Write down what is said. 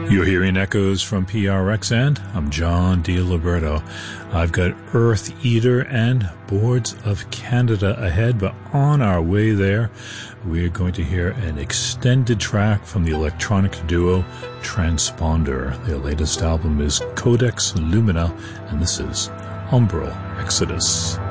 You're hearing echoes from PRX, and I'm John DiLiberto. I've got Earth Eater and Boards of Canada ahead, but on our way there, we're going to hear an extended track from the electronic duo Transponder. Their latest album is Codex Lumina, and this is Umbral Exodus.